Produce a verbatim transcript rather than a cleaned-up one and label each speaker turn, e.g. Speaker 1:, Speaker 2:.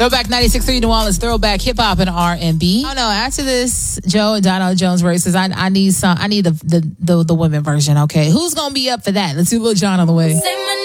Speaker 1: Throwback ninety-six point three New Orleans, throwback hip hop and R and B. Oh no! After this, Joe and Donald Jones versus I, I need some. I need the the the, the women version. Okay, who's gonna be up for that? Let's see Lil Jon on the way.